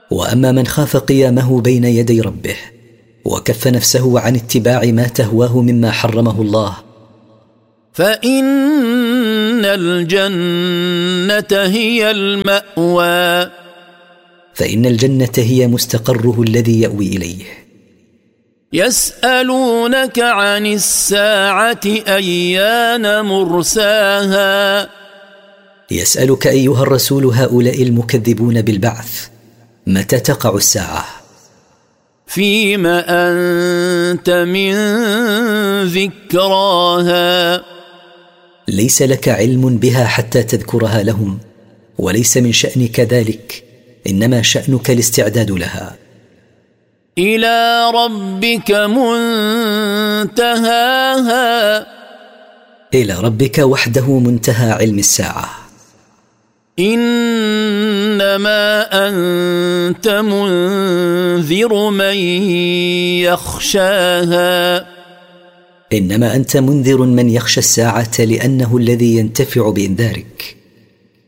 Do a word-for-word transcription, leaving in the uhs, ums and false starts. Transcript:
وأما من خاف قيامه بين يدي ربه وكف نفسه عن اتباع ما تهواه مما حرمه الله فإن الجنة هي المأوى فإن الجنة هي مستقره الذي يأوي إليه. يسألونك عن الساعة أيان مرساها يسألك أيها الرسول هؤلاء المكذبون بالبعث متى تقع الساعة؟ فيما أنت من ذكراها ليس لك علم بها حتى تذكرها لهم، وليس من شأنك ذلك، إنما شأنك الاستعداد لها. إلى ربك منتهاها إلى ربك وحده منتهى علم الساعة. إنما أنت منذر من يخشاها إنما أنت منذر من يخشى الساعة لأنه الذي ينتفع بإنذارك.